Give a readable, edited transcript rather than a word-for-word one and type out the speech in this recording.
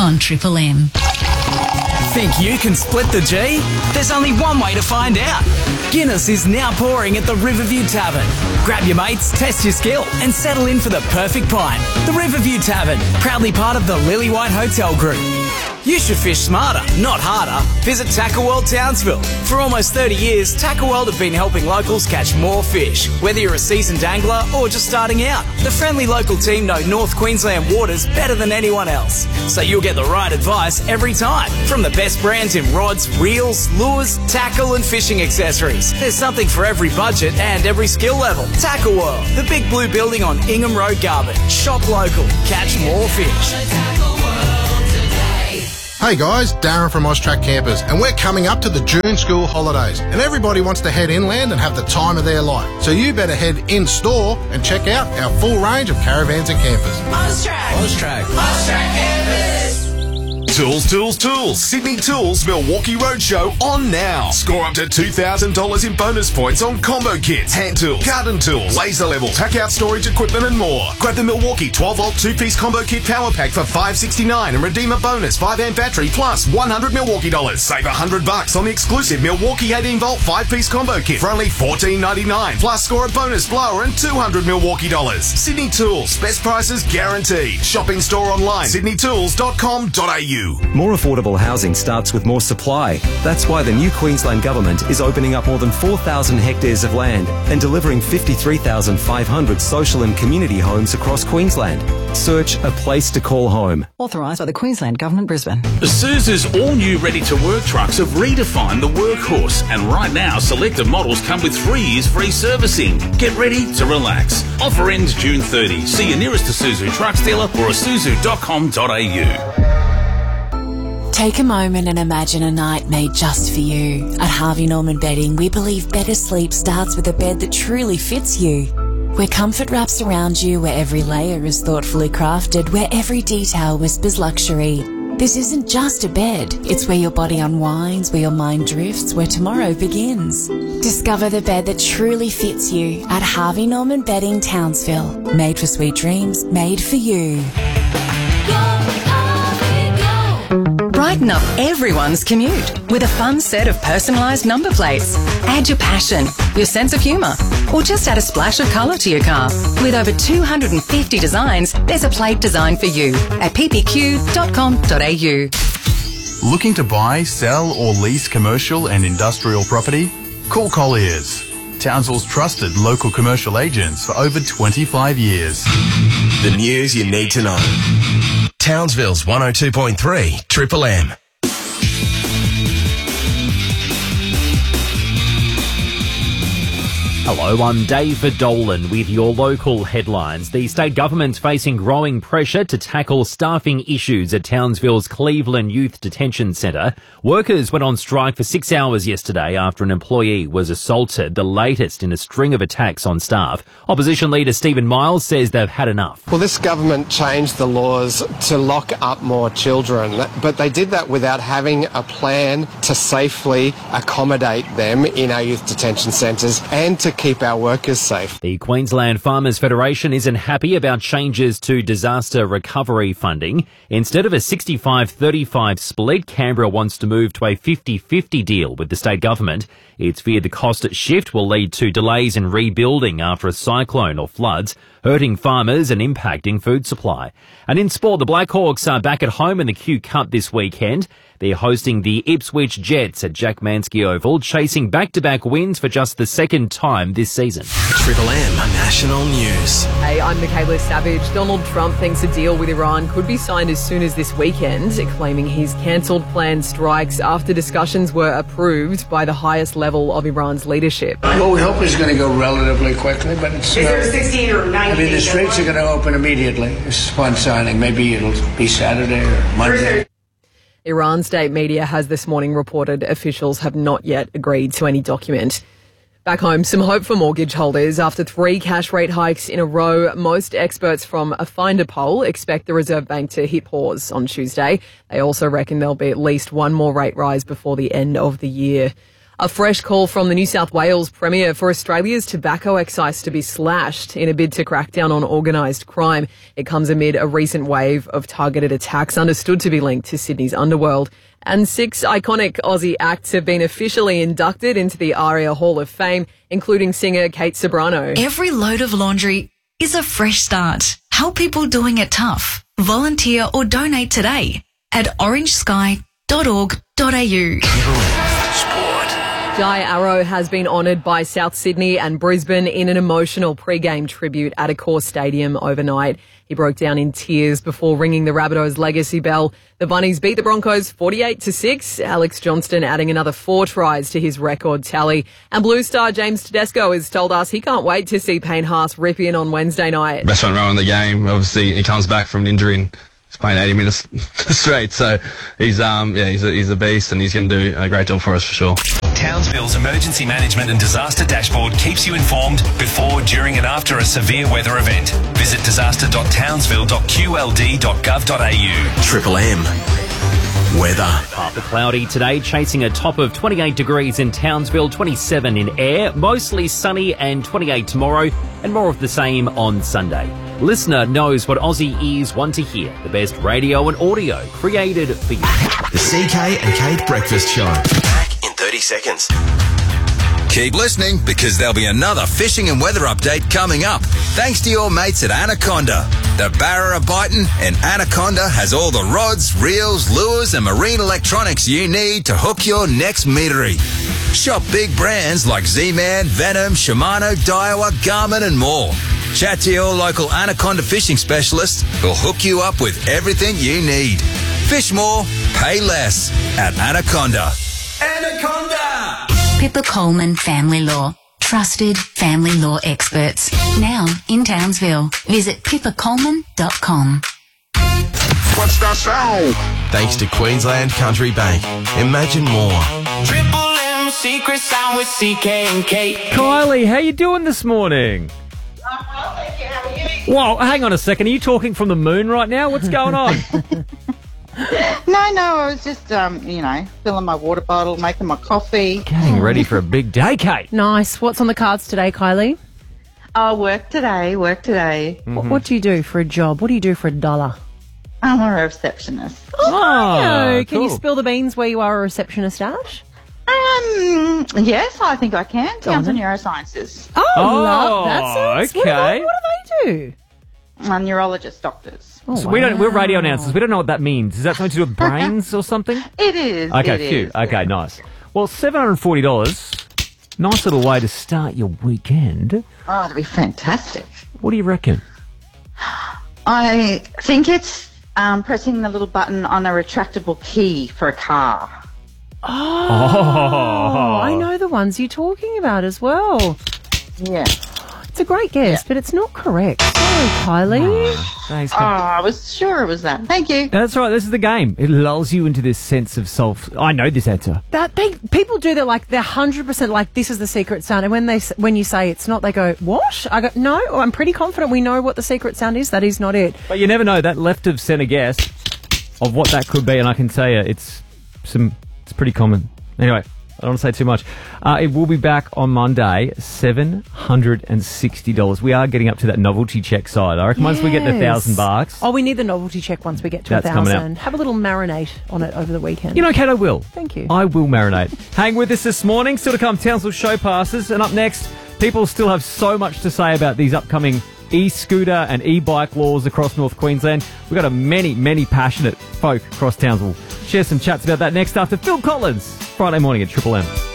on Triple M. Think you can split the G? There's only one way to find out. Guinness is now pouring at the Riverview Tavern. Grab your mates, test your skill, and settle in for the perfect pint. The Riverview Tavern, proudly part of the Lillywhite Hotel Group. You should fish smarter, not harder. Visit Tackle World Townsville. For almost 30 years, Tackle World have been helping locals catch more fish. Whether you're a seasoned angler or just starting out, the friendly local team know North Queensland waters better than anyone else. So you'll get the right advice every time. From the best brands in rods, reels, lures, tackle and fishing accessories. There's something for every budget and every skill level. Tackle World, the big blue building on Ingham Road, Garvin. Shop local, catch more fish. Hey guys, Darren from Austrac Campers, and we're coming up to the June school holidays, and everybody wants to head inland and have the time of their life. So you better head in-store and check out our full range of caravans and campers. Austrac Campers. Tools. Sydney Tools Milwaukee Roadshow on now. Score up to $2,000 in bonus points on combo kits, hand tools, garden tools, laser level, tack out storage equipment and more. Grab the Milwaukee 12-volt 2-piece combo kit power pack for $569 and redeem a bonus 5-amp battery plus $100 Milwaukee dollars. Save $100 on the exclusive Milwaukee 18-volt 5-piece combo kit for only $14.99. Plus score a bonus blower and $200 Milwaukee dollars. Sydney Tools, best prices guaranteed. Shop in store online, sydneytools.com.au. More affordable housing starts with more supply. That's why the new Queensland Government is opening up more than 4,000 hectares of land and delivering 53,500 social and community homes across Queensland. Search a place to call home. Authorised by the Queensland Government, Brisbane. Isuzu's all-new ready-to-work trucks have redefined the workhorse, and right now selected models come with 3 years free servicing. Get ready to relax. Offer ends June 30. See your nearest Isuzu trucks dealer or isuzu.com.au. Take a moment and imagine a night made just for you. At Harvey Norman Bedding, we believe better sleep starts with a bed that truly fits you. Where comfort wraps around you, where every layer is thoughtfully crafted, where every detail whispers luxury. This isn't just a bed, it's where your body unwinds, where your mind drifts, where tomorrow begins. Discover the bed that truly fits you at Harvey Norman Bedding, Townsville. Made for sweet dreams, made for you. Brighten up everyone's commute with a fun set of personalised number plates. Add your passion, your sense of humour, or just add a splash of colour to your car. With over 250 designs, there's a plate designed for you at ppq.com.au. Looking to buy, sell or lease commercial and industrial property? Call Colliers, Townsville's trusted local commercial agents for over 25 years. The news you need to know. Townsville's 102.3 Triple M. Hello, I'm David Dolan with your local headlines. The state government's facing growing pressure to tackle staffing issues at Townsville's Cleveland Youth Detention Centre. Workers went on strike for 6 hours yesterday after an employee was assaulted, the latest in a string of attacks on staff. Opposition leader Stephen Miles says they've had enough. Well, this government changed the laws to lock up more children, but they did that without having a plan to safely accommodate them in our youth detention centres and to keep our workers safe. The Queensland Farmers Federation isn't happy about changes to disaster recovery funding. Instead of a 65-35 split, Canberra wants to move to a 50-50 deal with the state government. It's feared the cost shift will lead to delays in rebuilding after a cyclone or floods, hurting farmers and impacting food supply. And in sport, the Blackhawks are back at home in the Q Cup this weekend. They're hosting the Ipswich Jets at Jack Manske Oval, chasing back-to-back wins for just the second time this season. Triple M National News. Hey, I'm Michaela Savage. Donald Trump thinks a deal with Iran could be signed as soon as this weekend, claiming he's cancelled planned strikes after discussions were approved by the highest level of Iran's leadership. Well, we hope it's going to go relatively quickly, but it's... Is there 16 or 19? I mean, the streets are going to open immediately. This is one signing. Maybe it'll be Saturday or Monday. Iran state media has this morning reported officials have not yet agreed to any document. Back home, some hope for mortgage holders. After 3 cash rate hikes in a row, most experts from a Finder poll expect the Reserve Bank to hit pause on Tuesday. They also reckon there'll be at least one more rate rise before the end of the year. A fresh call from the New South Wales Premier for Australia's tobacco excise to be slashed in a bid to crack down on organised crime. It comes amid a recent wave of targeted attacks understood to be linked to Sydney's underworld. And 6 iconic Aussie acts have been officially inducted into the ARIA Hall of Fame, including singer Kate Ceberano. Every load of laundry is a fresh start. Help people doing it tough. Volunteer or donate today at orangesky.org.au. Jai Arrow has been honoured by South Sydney and Brisbane in an emotional pre-game tribute at Accor Stadium overnight. He broke down in tears before ringing the Rabbitohs' legacy bell. The Bunnies beat the Broncos 48-6. Alex Johnston adding another 4 tries to his record tally. And Blue Star James Tedesco has told us he can't wait to see Payne Haas rip in on Wednesday night. Best front row in the game. Obviously, he comes back from an injury and he's playing 80 minutes straight. So he's a beast and he's going to do a great job for us for sure. Townsville's Emergency Management and Disaster Dashboard keeps you informed before, during and after a severe weather event. Visit disaster.townsville.qld.gov.au. Triple M. Weather. Partly cloudy today, chasing a top of 28 degrees in Townsville, 27 in Ayr, mostly sunny and 28 tomorrow, and more of the same on Sunday. Listener knows what Aussie ears want to hear. The best radio and audio created for you. The CK and Kate Breakfast Show. Back in 30 seconds. Keep listening because there'll be another fishing and weather update coming up. Thanks to your mates at Anaconda. The Barra are biting and Anaconda has all the rods, reels, lures and marine electronics you need to hook your next meatery. Shop big brands like Z-Man, Venom, Shimano, Daiwa, Garmin and more. Chat to your local Anaconda fishing specialist who'll hook you up with everything you need. Fish more, pay less at Anaconda. Anaconda! Pippa Coleman Family Law. Trusted family law experts. Now in Townsville. Visit pippacoleman.com. What's that sound? Thanks to Queensland Country Bank. Imagine more. Triple M secret sound with CK and Kate. Kylie, how you doing this morning? Whoa, hang on a second. Are you talking from the moon right now? What's going on? No, I was just, filling my water bottle, making my coffee. Getting ready for a big day, Kate. Nice. What's on the cards today, Kylie? Oh, work today. Mm-hmm. What do you do for a job? What do you do for $1? I'm a receptionist. Oh, Can you cool. spill the beans where you are a receptionist, Ash? Yes, I think I can. Towns and Neurosciences. Love that. Sounds okay. What do they do? Neurologist doctors. Oh, So we're radio announcers. We don't know what that means. Is that something to do with brains or something? It is. Okay, it phew. is. Okay, nice. Well, $740. Nice little way to start your weekend. Oh, it'll be fantastic. What do you reckon? I think it's pressing the little button on a retractable key for a car. Oh, I know the ones you're talking about as well. Yeah. It's a great guess, but it's not correct. Sorry, Kylie. Thanks, I was sure it was that. Thank you. That's right. This is the game. It lulls you into this sense of I know this answer. People do that like they're 100% like this is the secret sound, and when you say it's not, they go, "What?" I go, "No, I'm pretty confident we know what the secret sound is. That is not it." But you never know that left of centre guess of what that could be, and I can tell you it's pretty common. Anyway, I don't want to say too much. It will be back on Monday, $760. We are getting up to that novelty check side. I reckon once we get the $1,000. Oh, we need the novelty check once we get to That's coming 1,000. Have a little marinate on it over the weekend. You know, Kate, I will. Thank you. I will marinate. Hang with us this morning. Still to come, Townsville show passes. And up next, people still have so much to say about these upcoming e-scooter and e-bike laws across North Queensland. We've got many passionate folk across Townsville. Share some chats about that next after Phil Collins, Friday morning at Triple M.